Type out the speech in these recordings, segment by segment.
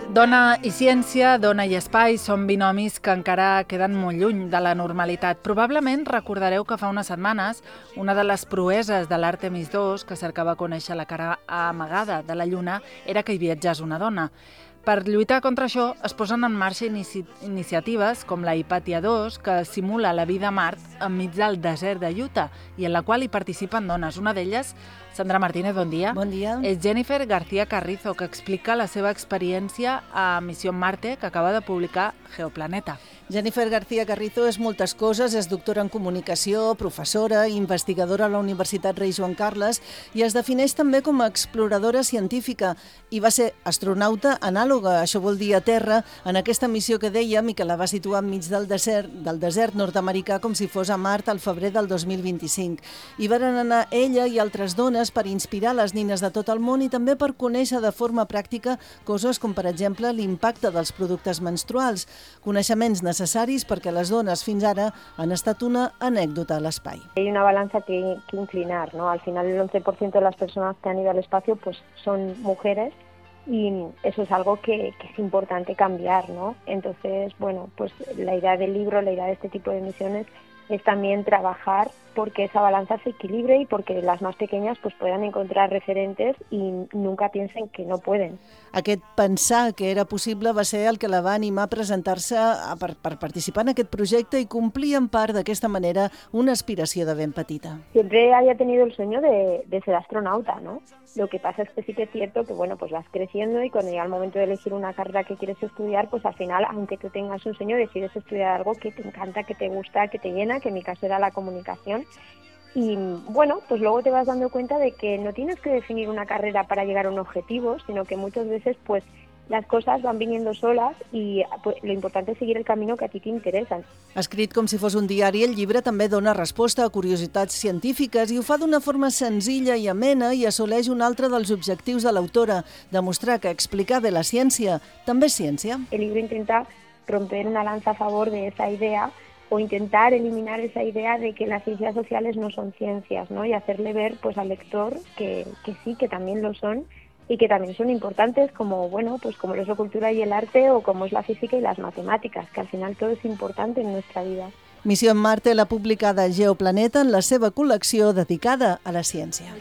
Dona i ciència, dona i espai són binomis que encara queden molt lluny de la normalitat. Probablement recordareu que fa unes setmanes una de les proeses de l'Àrtemis II, que cercava conèixer la cara amagada de la Lluna, era que hi viatjés una dona. Per lluitar contra això es posen en marxa iniciatives com la Hypatia 2, que simula la vida a Mart enmig del desert de Utah i en la qual hi participen dones. Una d'elles, Sandra Martínez, bon dia. Bon dia. És Jennifer García Carrizo, que explica la seva experiència a Missió Marte, que acaba de publicar Geoplaneta. Jennifer García Carrizo és moltes coses, és doctora en comunicació, professora i investigadora a la Universitat Rei Joan Carles i es defineix també com a exploradora científica i va ser astronauta anàloga, això vol dir a terra, en aquesta missió que dèiem i que la va situar enmig del desert nord-americà com si fos a Mart al febrer del 2025. Hi varen anar ella i altres dones per inspirar les nines de tot el món i també per conèixer de forma pràctica coses com, per exemple, l'impacte dels productes menstruals, coneixements necessaris perquè les dones fins ara han estat una anècdota a l'espai. Hay una balanza que inclinar, ¿no? Al final el 11% de las personas que han ido al espacio pues son mujeres y eso es algo que es importante cambiar, ¿no? Entonces, bueno, pues la idea del libro, la idea de este tipo de misiones es también trabajar porque esa balanza se equilibre y porque las más pequeñas pues puedan encontrar referentes y nunca piensen que no pueden. Aquest pensar que era possible va ser el que la va animar a presentar-se per participar en aquest projecte i complir en part d'aquesta manera una aspiració de ben petita. Siempre había tenido el sueño de ser astronauta, ¿no? Lo que pasa es que sí que es cierto que bueno, pues vas creciendo y cuando llega el momento de elegir una carrera que quieres estudiar, pues al final, aunque tú tengas un sueño, decides estudiar algo que te encanta, que te gusta, que te llena, que en mi caso era la comunicación. Y bueno, pues luego te vas dando cuenta de que no tienes que definir una carrera para llegar a un objetivo, sino que muchas veces pues las cosas van viniendo solas y pues, lo importante es seguir el camino que a ti te interesa. Escrit com si fos un diari, el llibre també dona resposta a curiositats científiques i ho fa d'una forma senzilla i amena i assoleix un altre dels objectius de l'autora, demostrar que explicar bé la ciència també és ciència. El libro intenta romper una lanza a favor de esa idea o intentar eliminar esa idea de que las ciencias sociales no son ciencias, ¿no? Y hacerle ver pues al lector que sí, que también lo son y que también son importantes como, bueno, pues como lo es la cultura y el arte o como es la física y las matemáticas, que al final todo es importante en nuestra vida. Missió Marte l'ha publicada Geoplaneta en la seva col·lecció dedicada a la ciència.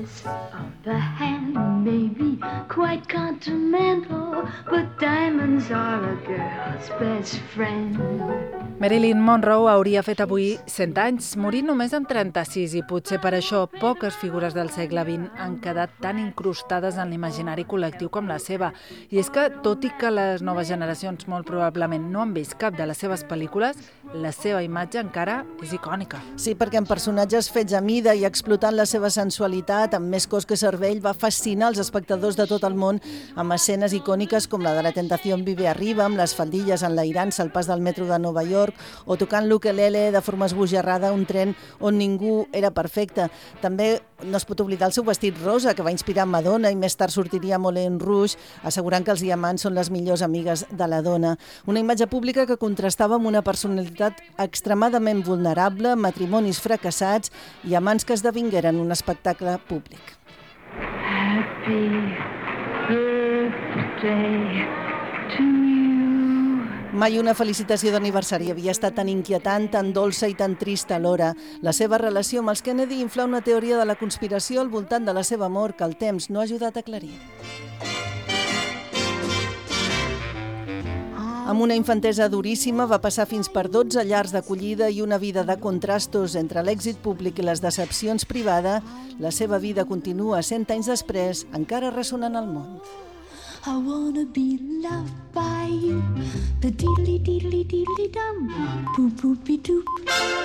Marilyn Monroe hauria fet avui 100 anys, morint només amb 36, i potser per això poques figures del segle XX han quedat tan incrustades en l'imaginari col·lectiu com la seva. I és que, tot i que les noves generacions molt probablement no han vist cap de les seves pel·lícules, la seva imatge encara és icònica. Sí, perquè en personatges fets a mida i explotant la seva sensualitat, amb més cos que cervell, va fascinar els espectadors de tot el món amb escenes icòniques com la de La tentació vive arriba, amb les faldilles enlairant-se al pas del metro de Nova York, o tocant l'ukelele de forma esbojarrada un tren on ningú era perfecte. També no es pot oblidar el seu vestit rosa, que va inspirar Madonna i més tard sortiria Moulin Rouge, assegurant que els diamants són les millors amigues de la dona. Una imatge pública que contrastava amb una personalitat extremadament vulnerable, matrimonis fracassats i amants que esdevingueren un espectacle públic. Happy birthday to you. Mai una felicitació d'aniversari havia estat tan inquietant, tan dolça i tan trista alhora. La seva relació amb els Kennedy infla una teoria de la conspiració al voltant de la seva mort que el temps no ha ajudat a aclarir. Amb una infantesa duríssima va passar fins per 12 llars d'acollida i una vida de contrastos entre l'èxit públic i les decepcions privades, la seva vida continua 100 anys després, encara ressonant al món. I wanna be loved by you. The diddly diddly diddly dum. Boop boopy doop.